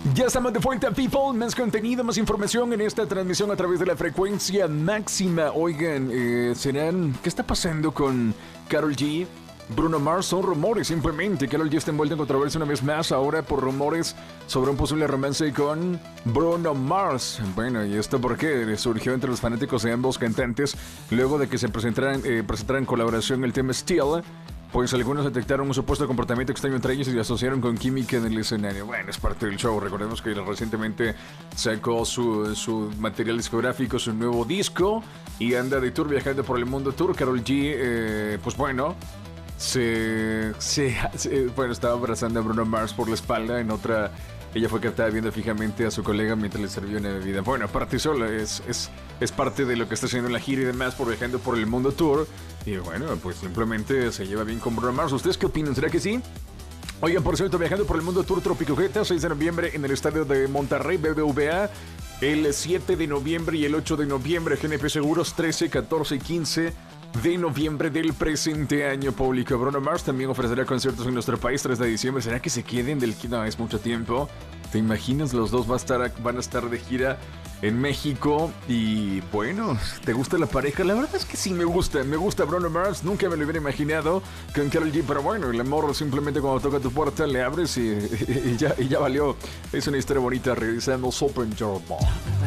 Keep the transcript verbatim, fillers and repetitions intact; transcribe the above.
Ya estamos de vuelta, people. Más contenido, más información en esta transmisión a través de la frecuencia máxima. Oigan, eh, ¿serán? ¿Qué está pasando con Karol G? Bruno Mars, son rumores simplemente. Karol G está envuelta en controversia una vez más, ahora por rumores sobre un posible romance con Bruno Mars. Bueno, ¿y esto por qué? Surgió entre los fanáticos de ambos cantantes luego de que se presentaran, eh, presentaran colaboración el tema Still. Pues algunos detectaron un supuesto comportamiento extraño entre ellos y lo asociaron con química en el escenario. Bueno, es parte del show. Recordemos que recientemente sacó su, su material discográfico, su nuevo disco, y anda de tour viajando por el mundo tour. Karol G, eh, pues bueno, se, se, se bueno, estaba abrazando a Bruno Mars por la espalda. En otra, ella fue captada viendo fijamente a su colega mientras le servía una bebida. Bueno, aparte solo es, es, es parte de lo que está haciendo en la gira y demás, por viajando por el mundo tour. Y bueno, pues simplemente se lleva bien con Bruno Mars. ¿Ustedes qué opinan? ¿Será que sí? Oigan, por cierto, viajando por el mundo tour Trópico Jeta, seis de noviembre en el estadio de Monterrey, B B V A. El siete de noviembre y el ocho de noviembre, G N P Seguros, trece, catorce y quince de noviembre del presente año. Público. Bruno Mars también ofrecerá conciertos en nuestro país tres de diciembre. ¿Será que se queden del... No, es mucho tiempo. ¿Te imaginas? Los dos va a estar, van a estar de gira en México. Y bueno, ¿te gusta la pareja? La verdad es que sí me gusta. Me gusta Bruno Mars. Nunca me lo hubiera imaginado con Karol G. Pero bueno, el amor simplemente cuando toca tu puerta le abres y, y, ya, y ya valió. Es una historia bonita. Regresamos Open Your Mouth.